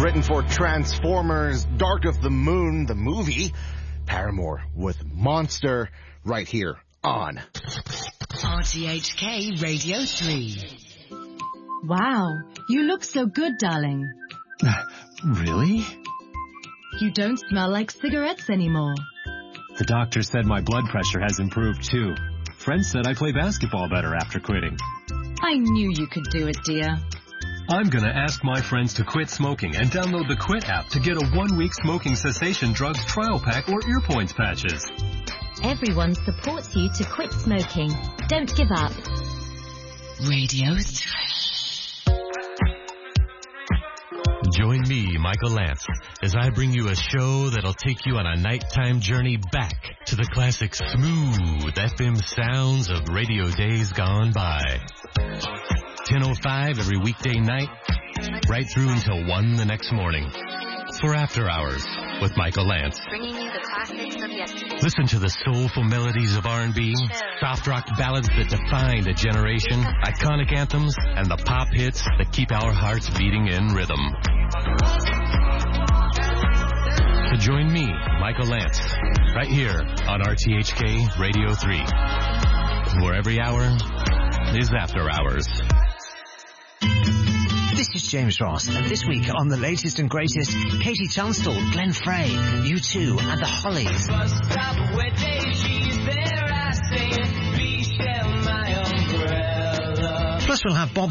written for Transformers, Dark of the Moon, the movie. Paramore with Monster right here on RTHK Radio 3. Wow, you look so good, darling. Really? You don't smell like cigarettes anymore. The doctor said my blood pressure has improved too. Friends said I play basketball better after quitting. I knew you could do it, dear. I'm gonna ask my friends to quit smoking and download the Quit app to get a 1-week smoking cessation drugs trial pack or ear points patches. Everyone supports you to quit smoking. Don't give up. Radio 3. Join me, Michael Lance, as I bring you a show that'll take you on a nighttime journey back to the classic smooth FM sounds of radio days gone by. 10:05 every weekday night, right through until 1 the next morning. For After Hours with Michael Lance. Bringing you the classics of yesterday. Listen to the soulful melodies of R&B, soft rock ballads that defined a generation, iconic anthems, and the pop hits that keep our hearts beating in rhythm. So join me, Michael Lance, right here on RTHK Radio 3, where every hour is After Hours. This is James Ross, and this week on the latest and greatest, Katie Tunstall, Glenn Frey, U2, and the Hollies. Plus we'll have Bob